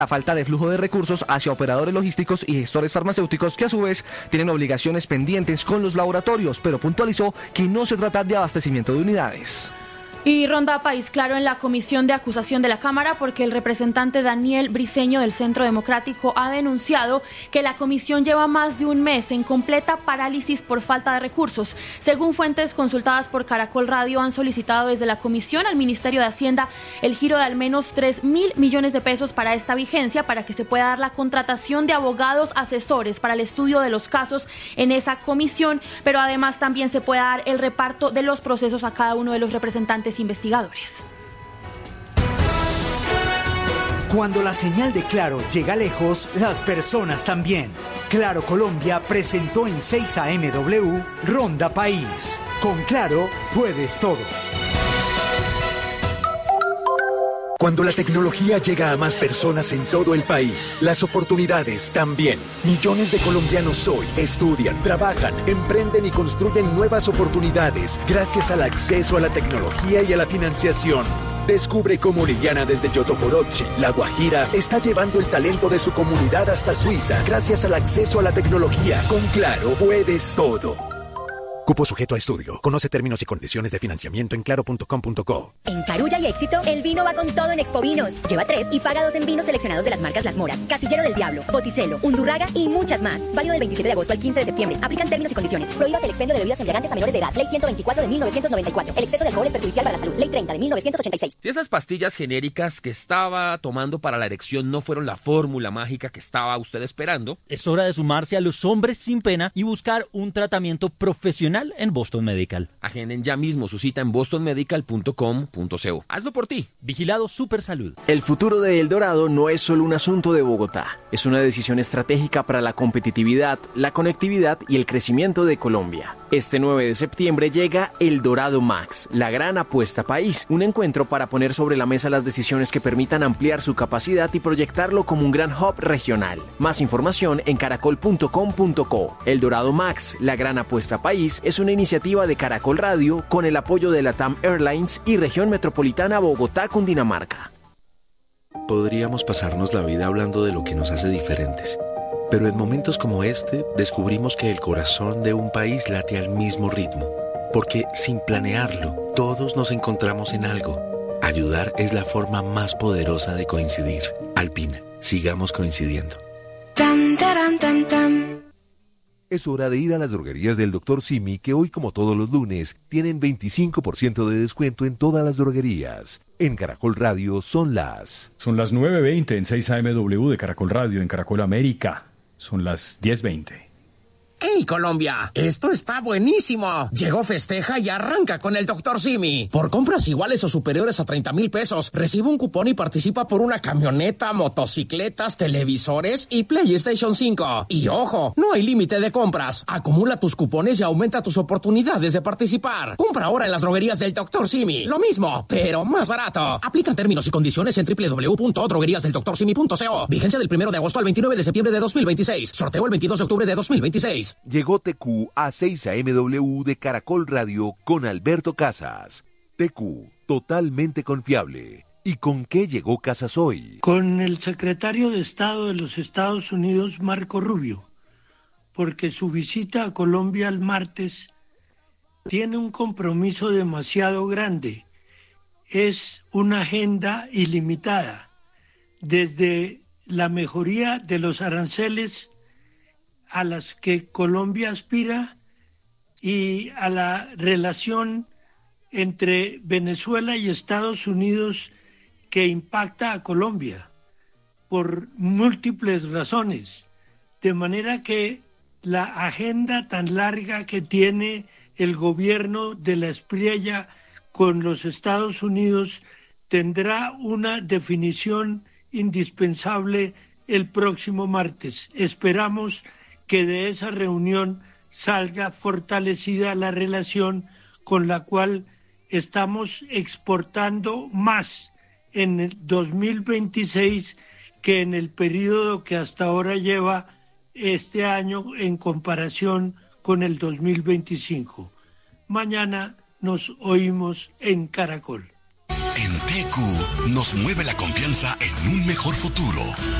la falta de flujo de recursos hacia operadores logísticos y gestores farmacéuticos que a su vez tienen obligaciones pendientes con los laboratorios, pero puntualizó que no se trata de abastecimiento de unidades. Y ronda país claro en la comisión de acusación de la Cámara porque el representante Daniel Briceño del Centro Democrático ha denunciado que la comisión lleva más de un mes en completa parálisis por falta de recursos. Según fuentes consultadas por Caracol Radio, han solicitado desde la comisión al Ministerio de Hacienda el giro de al menos 3.000 millones de pesos para esta vigencia, para que se pueda dar la contratación de abogados asesores para el estudio de los casos en esa comisión, pero además también se pueda dar el reparto de los procesos a cada uno de los representantes investigadores. Cuando la señal de Claro llega lejos, las personas también. Claro Colombia presentó en 6 AMW Ronda País. Con Claro puedes todo. Cuando la tecnología llega a más personas en todo el país, las oportunidades también. Millones de colombianos hoy estudian, trabajan, emprenden y construyen nuevas oportunidades gracias al acceso a la tecnología y a la financiación. Descubre cómo Liliana desde Yotojorochi, La Guajira, está llevando el talento de su comunidad hasta Suiza gracias al acceso a la tecnología. Con Claro puedes todo. Cupo sujeto a estudio. Conoce términos y condiciones de financiamiento en claro.com.co. En Carulla y Éxito, el vino va con todo en Expovinos. Lleva 3 y paga 2 en vinos seleccionados de las marcas Las Moras, Casillero del Diablo, Botticello, Undurraga y muchas más. Válido del 27 de agosto al 15 de septiembre. Aplican términos y condiciones. Prohíbas el expendio de bebidas embriagantes a menores de edad. Ley 124 de 1994. El exceso de alcohol es perjudicial para la salud. Ley 30 de 1986. Si esas pastillas genéricas que estaba tomando para la erección no fueron la fórmula mágica que estaba usted esperando, es hora de sumarse a los hombres sin pena y buscar un tratamiento profesional en Boston Medical. Agenden ya mismo su cita en bostonmedical.com.co. Hazlo por ti. Vigilado Supersalud. El futuro de El Dorado no es solo un asunto de Bogotá. Es una decisión estratégica para la competitividad, la conectividad y el crecimiento de Colombia. Este 9 de septiembre llega El Dorado Max, la gran apuesta país. Un encuentro para poner sobre la mesa las decisiones que permitan ampliar su capacidad y proyectarlo como un gran hub regional. Más información en caracol.com.co. El Dorado Max, la gran apuesta país, es una iniciativa de Caracol Radio con el apoyo de LATAM Airlines y Región Metropolitana Bogotá-Cundinamarca. Podríamos pasarnos la vida hablando de lo que nos hace diferentes, pero en momentos como este descubrimos que el corazón de un país late al mismo ritmo, porque sin planearlo, todos nos encontramos en algo. Ayudar es la forma más poderosa de coincidir. Alpina, sigamos coincidiendo. Tam, taram, tam, tam. Es hora de ir a las droguerías del Dr. Simi, que hoy, como todos los lunes, tienen 25% de descuento en todas las droguerías. En Caracol Radio son las 9:20 en 6 AMW de Caracol Radio, en Caracol América. Son las 10:20. ¡Hey, Colombia! ¡Esto está buenísimo! Llegó Festeja y arranca con el Dr. Simi. Por compras iguales o superiores a 30,000 pesos, recibe un cupón y participa por una camioneta, motocicletas, televisores y PlayStation 5. Y ojo, no hay límite de compras. Acumula tus cupones y aumenta tus oportunidades de participar. Compra ahora en las droguerías del Dr. Simi. Lo mismo, pero más barato. Aplican términos y condiciones en www.drogueríasdeldoctorsimi.co. Vigencia del 1 de agosto al 29 de septiembre de 2026. Sorteo el 22 de octubre de 2026. Llegó TQ a 6 AMW de Caracol Radio con Alberto Casas. TQ, totalmente confiable. ¿Y con qué llegó Casas hoy? Con el secretario de Estado de los Estados Unidos, Marco Rubio, porque su visita a Colombia el martes tiene un compromiso demasiado grande. Es una agenda ilimitada, desde la mejoría de los aranceles a las que Colombia aspira y a la relación entre Venezuela y Estados Unidos que impacta a Colombia por múltiples razones, de manera que la agenda tan larga que tiene el gobierno de la Espriella con los Estados Unidos tendrá una definición indispensable el próximo martes. Esperamos que de esa reunión salga fortalecida la relación con la cual estamos exportando más en el 2026 que en el periodo que hasta ahora lleva este año en comparación con el 2025. Mañana nos oímos en Caracol. En TQ nos mueve la confianza en un mejor futuro.